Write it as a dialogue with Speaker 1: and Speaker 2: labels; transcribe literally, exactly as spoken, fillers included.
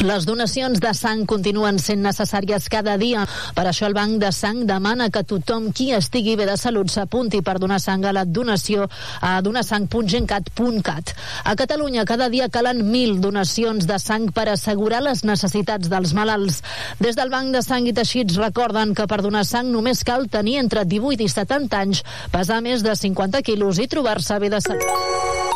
Speaker 1: Les donacions de sang continuen sent necessàries cada dia. Per això el Banc de Sang demana que tothom qui estigui bé de salut s'apunti per donar sang a la donació a donasang punt gencat punt cat. A Catalunya cada dia calen mil donacions de sang per assegurar les necessitats dels malalts. Des del Banc de Sang i Teixits recorden que per donar sang només cal tenir entre divuit i setanta anys, pesar més de cinquanta quilos i trobar-se bé de salut.